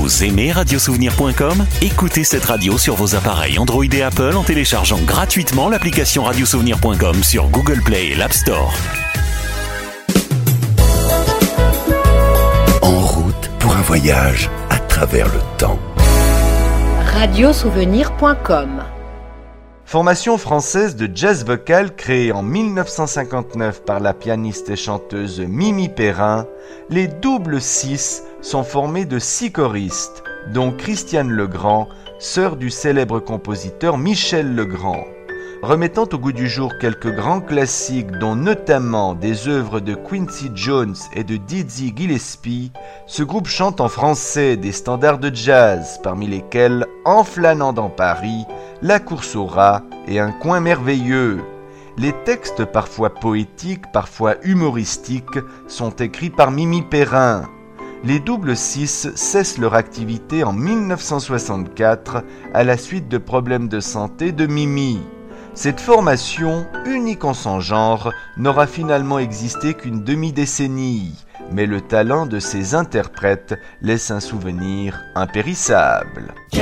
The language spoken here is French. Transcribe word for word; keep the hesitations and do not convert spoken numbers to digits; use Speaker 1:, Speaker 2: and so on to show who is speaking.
Speaker 1: Vous aimez radiosouvenir point com ? Écoutez cette radio sur vos appareils Android et Apple en téléchargeant gratuitement l'application radiosouvenir point com sur Google Play et l'App Store.
Speaker 2: En route pour un voyage à travers le temps.
Speaker 3: radiosouvenir point com.
Speaker 4: Formation française de jazz vocal créée en dix-neuf cent cinquante-neuf par la pianiste et chanteuse Mimi Perrin, les Double Six sont formés de six choristes, dont Christiane Legrand, sœur du célèbre compositeur Michel Legrand. Remettant au goût du jour quelques grands classiques, dont notamment des œuvres de Quincy Jones et de Dizzy Gillespie, ce groupe chante en français des standards de jazz, parmi lesquels En flânant dans Paris, La course au rat et Un coin merveilleux. Les textes, parfois poétiques, parfois humoristiques, sont écrits par Mimi Perrin. Les Double Six cessent leur activité en dix-neuf cent soixante-quatre à la suite de problèmes de santé de Mimi. Cette formation, unique en son genre, n'aura finalement existé qu'une demi-décennie, mais le talent de ses interprètes laisse un souvenir impérissable.
Speaker 5: Jazz,